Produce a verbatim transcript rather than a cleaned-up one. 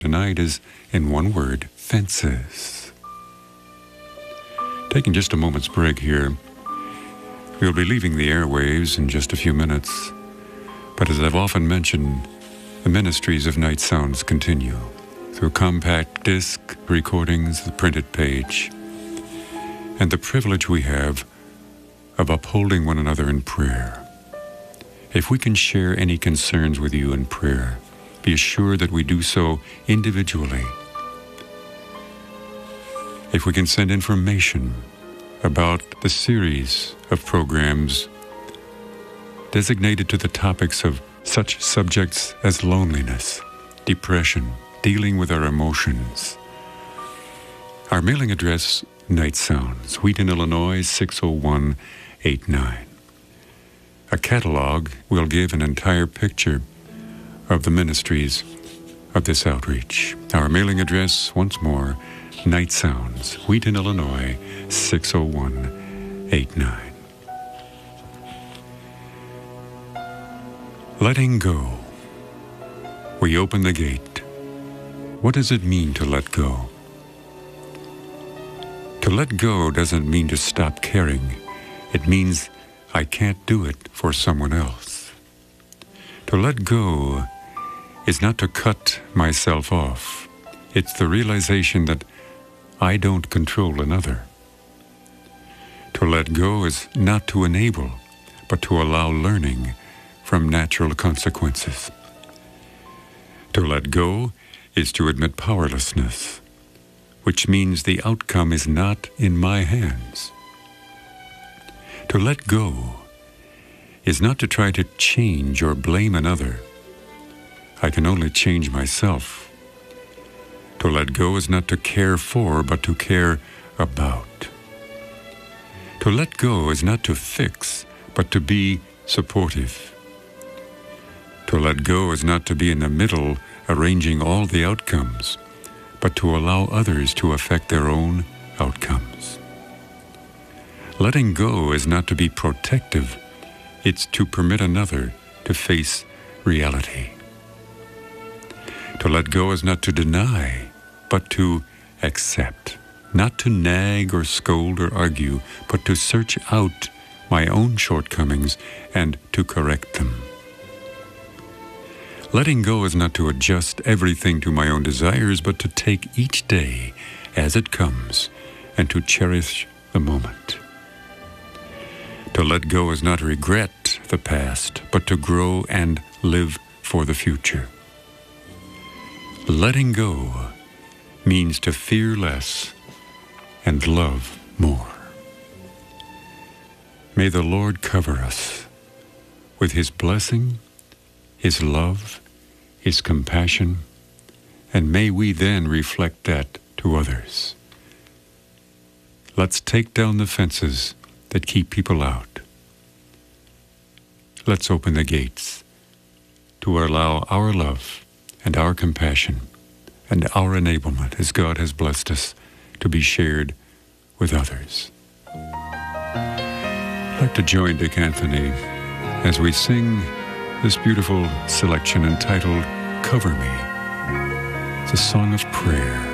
tonight is, in one word, fences. Taking just a moment's break here, we'll be leaving the airwaves in just a few minutes. But as I've often mentioned, the ministries of Night Sounds continue through compact disc recordings, the printed page, and the privilege we have of upholding one another in prayer. If we can share any concerns with you in prayer, be assured that we do so individually. If we can send information about the series of programs designated to the topics of such subjects as loneliness, depression, dealing with our emotions. Our mailing address, Night Sounds, Wheaton, Illinois, six oh one eight nine. A catalog will give an entire picture of the ministries of this outreach. Our mailing address, once more, Night Sounds, Wheaton, Illinois, six oh one eight nine. Letting go. We open the gate. What does it mean to let go? To let go doesn't mean to stop caring. It means I can't do it for someone else. To let go is not to cut myself off. It's the realization that I don't control another. To let go is not to enable, but to allow learning from natural consequences. To let go is to admit powerlessness, which means the outcome is not in my hands. To let go is not to try to change or blame another. I can only change myself. To let go is not to care for, but to care about. To let go is not to fix, but to be supportive. To let go is not to be in the middle, arranging all the outcomes, but to allow others to affect their own outcomes. Letting go is not to be protective, it's to permit another to face reality. To let go is not to deny, but to accept. Not to nag or scold or argue, but to search out my own shortcomings and to correct them. Letting go is not to adjust everything to my own desires, but to take each day as it comes and to cherish the moment. To let go is not to regret the past, but to grow and live for the future. Letting go means to fear less and love more. May the Lord cover us with His blessing, His love, His compassion, and may we then reflect that to others. Let's take down the fences that keep people out. Let's open the gates to allow our love and our compassion and our enablement, as God has blessed us, to be shared with others. I'd like to join Dick Anthony as we sing this beautiful selection entitled Cover Me. It's a song of prayer.